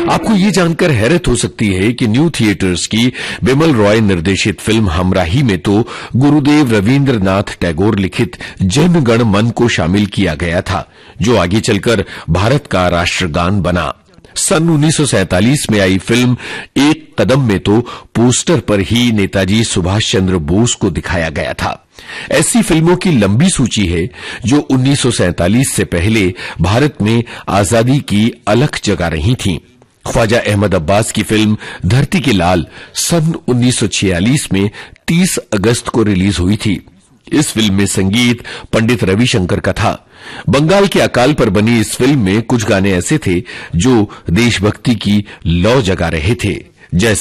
आपको ये जानकर हैरत हो सकती है कि न्यू थिएटर्स की बिमल रॉय निर्देशित फिल्म हमराही में तो गुरुदेव रवींद्रनाथ टैगोर लिखित जन गण मन को शामिल किया गया था, जो आगे चलकर भारत का राष्ट्रगान बना। सन 1947 में आई फिल्म एक कदम में तो पोस्टर पर ही नेताजी सुभाष चंद्र बोस को दिखाया गया था। ऐसी फिल्मों की लंबी सूची है जो 1947 से पहले भारत में आजादी की अलख जगा रही थीं। ख्वाजा अहमद अब्बास की फिल्म धरती के लाल सन 1946 में 30 अगस्त को रिलीज हुई थी। इस फिल्म में संगीत पंडित रविशंकर का था। बंगाल के अकाल पर बनी इस फिल्म में कुछ गाने ऐसे थे जो देशभक्ति की लौ जगा रहे थे, जैसे